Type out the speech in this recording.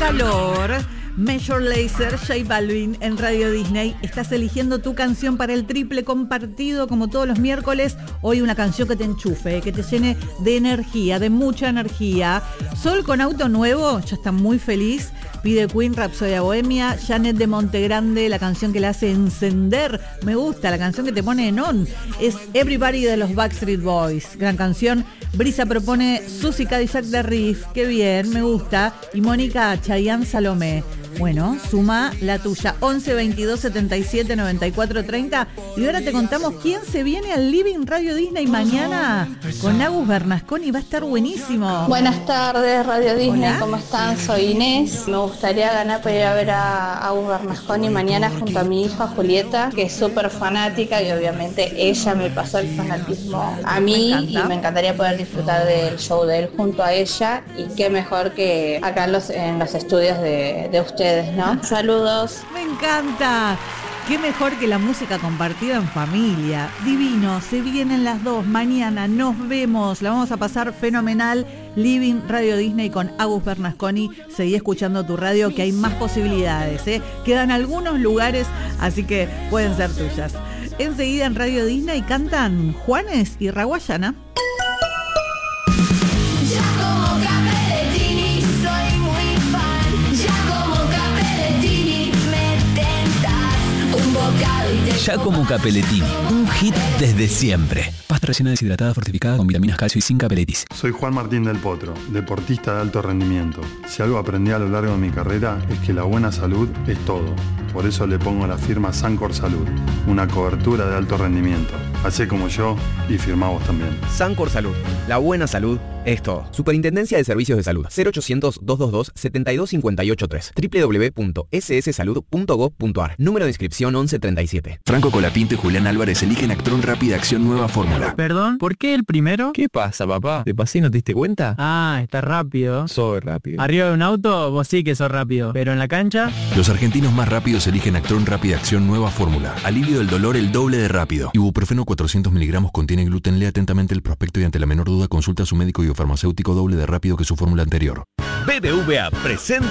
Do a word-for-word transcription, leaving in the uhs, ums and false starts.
calor. Major Lazer, J Balvin en Radio Disney. Estás eligiendo tu canción para el triple compartido como todos los miércoles. Hoy una canción que te enchufe, que te llene de energía, de mucha energía. Sol con auto nuevo, ya está muy feliz. Pide Queen, Rapsodia Bohemia. Janet de Montegrande, la canción que le hace encender. Me gusta, la canción que te pone en on. Es Everybody de los Backstreet Boys. Gran canción. Brisa propone Susie Cadillac de Riff. Qué bien, me gusta. Y Mónica Chayanne Salomé. Bueno, suma la tuya, once veintidós setenta y siete noventa y cuatro treinta. Y ahora te contamos quién se viene al Living Radio Disney mañana con Agus Bernasconi. Va a estar buenísimo. Buenas tardes, Radio Disney. Hola. ¿Cómo están? Soy Inés. Me gustaría ganar para ir a ver a Agus Bernasconi mañana junto a mi hija Julieta, que es súper fanática, y obviamente ella me pasó el fanatismo a mí, Me y me encantaría poder disfrutar del show de él junto a ella. Y qué mejor que acá en los, en los estudios de, de ustedes, ¿no? Saludos. Me encanta. Qué mejor que la música compartida en familia. Divino, se vienen las dos. Mañana nos vemos. La vamos a pasar fenomenal. Living Radio Disney con Agus Bernasconi. Seguí escuchando tu radio, que hay más posibilidades, ¿eh? Quedan algunos lugares, así que pueden ser tuyas. Enseguida en Radio Disney cantan Juanes y Raguayana. Giacomo Cappellettini, un hit desde siempre. Pasta rellena deshidratada fortificada con vitaminas, calcio y sin capelletis. Soy Juan Martín del Potro, deportista de alto rendimiento. Si algo aprendí a lo largo de mi carrera es que la buena salud es todo. Por eso le pongo la firma Sancor Salud, una cobertura de alto rendimiento. Hacé como yo y firmá vos también. Sancor Salud, la buena salud es todo. Superintendencia de Servicios de Salud, cero ochocientos, doscientos veintidós, setenta y dos cincuenta y ocho tres. doble u doble u doble u punto ese ese salud punto gov punto a r. Número de inscripción once treinta y siete. Franco Colapinto y Julián Álvarez eligen Actron Rápida Acción Nueva Fórmula. Perdón, ¿por qué el primero? ¿Qué pasa, papá? ¿Te pasé y no te diste cuenta? Ah, está rápido. Soy rápido. Arriba de un auto, vos sí que sos rápido. Pero en la cancha... Los argentinos más rápidos eligen Actron Rápida Acción Nueva Fórmula. Alivio del dolor el doble de rápido. Ibuprofeno cuatrocientos miligramos contiene gluten. Lea atentamente el prospecto y ante la menor duda consulta a su médico y o farmacéutico doble de rápido que su fórmula anterior. B B V A presenta